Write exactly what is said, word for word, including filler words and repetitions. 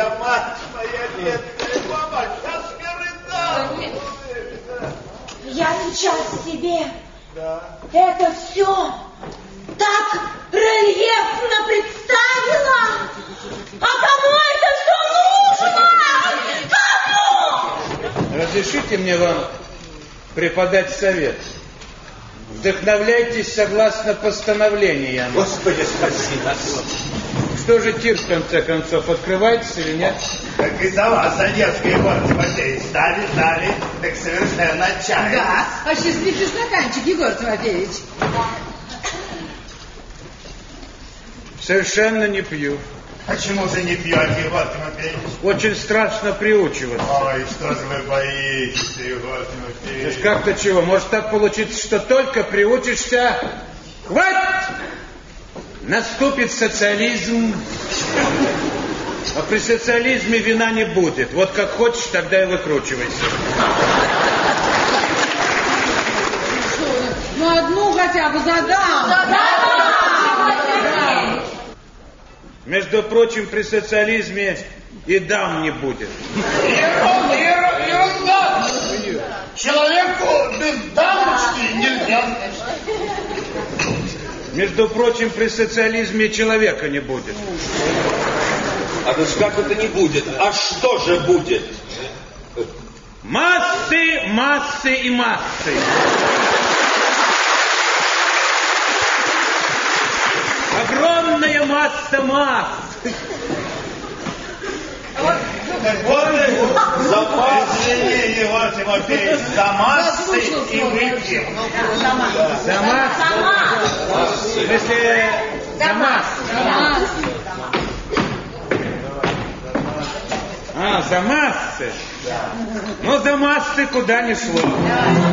мать моя бедная, мама, сейчас я рыдаю. Я сейчас себе да. это все так рельефно представила. А кому это все нужно? Кому? Разрешите мне вам преподать совет. Вдохновляйтесь согласно постановлениям. Господи, спасибо. Что же тир, в конце концов, открывается или нет? Как и за вас, Одесский Егор Тимофеевич. Дали, дали, так совершенно отчаянно. Да, осчастливьте стаканчик, Егор Тимофеевич. Совершенно не пью. Почему же не пьете, Егор Тимофеевич? Очень страшно приучиваться. Ой, что же вы боитесь, Егор Тимофеевич? Как-то чего? Может так получиться, что только приучишься... Хватит! Наступит социализм. А при социализме вина не будет. Вот как хочешь, тогда и выкручивайся. Ну, одну хотя бы задам. Между прочим, при социализме и дам не будет. Ерунда, ерунда. Человеку без дамочки нельзя. Между прочим, при социализме человека не будет. А то как это не будет? А что же будет? Массы, массы и массы. Огромная масса масс. Извини, Егор Тимофеевич, за массы и выпьем. За массы. В смысле, за массы. А, за массы. Ну, за массы куда ни шло.